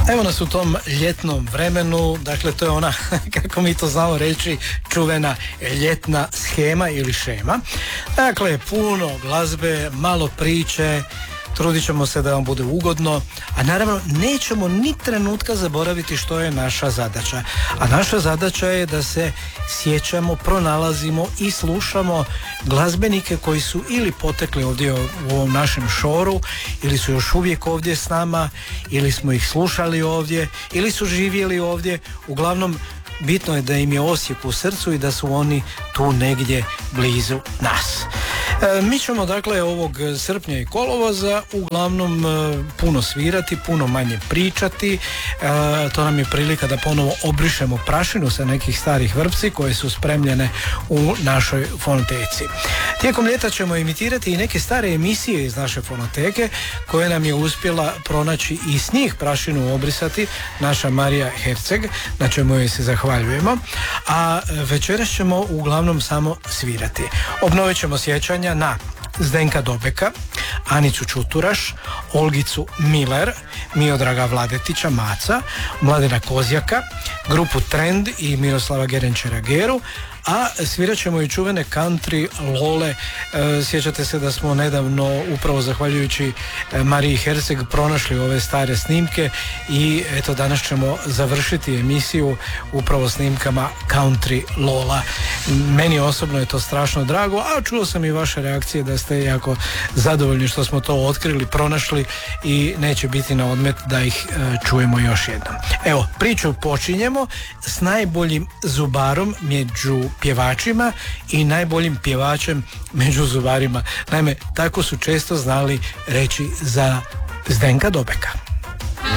Evo nas u tom ljetnom vremenu, dakle to je ona, kako mi to znamo reći, čuvena ljetna shema ili šema. Dakle, puno glazbe, malo priče, trudit ćemo se da vam bude ugodno, a naravno nećemo ni trenutka zaboraviti što je naša zadaća. A naša zadaća je da se sjećamo, pronalazimo i slušamo glazbenike koji su ili potekli ovdje u ovom našem šoru, ili su još uvijek ovdje s nama, ili smo ih slušali ovdje, ili su živjeli ovdje. Uglavnom, bitno je da im je Osijek u srcu i da su oni tu negdje blizu nas. Mi ćemo dakle ovog srpnja i kolovoza uglavnom puno svirati, puno manje pričati. To nam je prilika da ponovo obrišemo prašinu sa nekih starih vrpci koje su spremljene u našoj fonoteci. Tijekom ljeta ćemo imitirati i neke stare emisije iz naše fonoteke koje nam je uspjela pronaći i s njih prašinu obrisati naša Marija Herceg, na čemu joj se zahvaljujemo. A večeras ćemo uglavnom samo svirati. Obnovit ćemo sjećanja na Zdenka Dobeka, Anicu Čuturaš, Olgicu Miller, Miodraga Vladetića Maca, Mladena Kozjaka, grupu Trend i Miroslava Gerenčera Geru, a svirat ćemo i čuvene country lole. Sjećate se da smo nedavno, upravo zahvaljujući Mariji Herceg, pronašli ove stare snimke i eto danas ćemo završiti emisiju upravo snimkama country lola. Meni osobno je to strašno drago, a čuo sam i vaše reakcije da ste jako zadovoljni što smo to otkrili, pronašli i neće biti na odmet da ih čujemo još jednom. Evo, priču počinjemo s najboljim zubarom među pjevačima i najboljim pjevačem među zubarima. Naime, tako su često znali reći za Zdenka Dobeka.